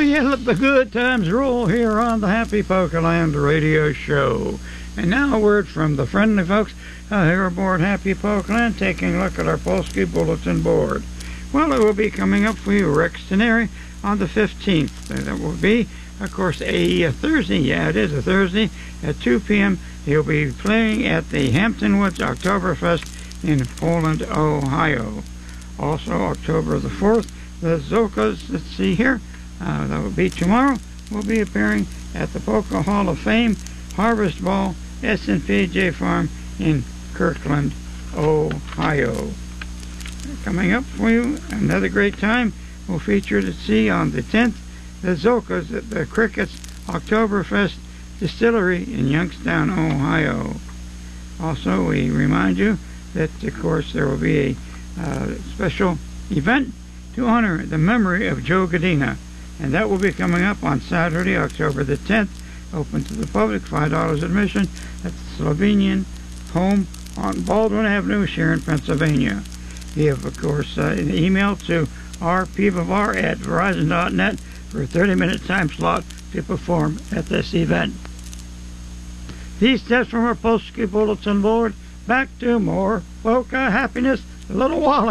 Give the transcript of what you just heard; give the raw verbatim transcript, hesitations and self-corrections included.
yeah, let the good times roll here on the Happy Polkaland Radio Show. And now a word from the friendly folks uh, here aboard Happy Polkaland, taking a look at our Polsky Bulletin Board. Well, it will be coming up for you, Rex Teneri, on the fifteenth. That will be, of course, a, a Thursday. Yeah, it is a Thursday at two p.m. He'll be playing at the Hampton Woods Oktoberfest in Poland, Ohio. Also, October the fourth, the Zokas, let's see here, uh, that will be tomorrow, will be appearing at the Polka Hall of Fame Harvest Ball S and P J Farm in Kirkland, Ohio. Coming up for you, another great time. We'll feature to see on the tenth, the Zokas at the Crickets Oktoberfest Distillery in Youngstown, Ohio. Also, we remind you that, of course, there will be a uh, special event to honor the memory of Joe Godina, and that will be coming up on Saturday, October the tenth, open to the public, five dollars admission, at the Slovenian home on Baldwin Avenue, Sharon, Pennsylvania. Give, of course, uh, an email to rpivovar at verizon dot net for a thirty minute time slot to perform at this event. These steps from our Polsky Bulletin Board. Back to more polka happiness, a little while